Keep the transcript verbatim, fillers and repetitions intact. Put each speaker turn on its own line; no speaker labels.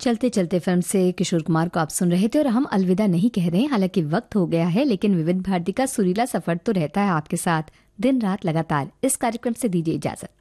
चलते चलते फिल्म से किशोर कुमार को आप सुन रहे थे और हम अलविदा नहीं कह रहे हैं, हालांकि वक्त हो गया है, लेकिन विविध भारती का सुरीला सफर तो रहता है आपके साथ दिन रात लगातार। इस कार्यक्रम से दीजिए इजाजत।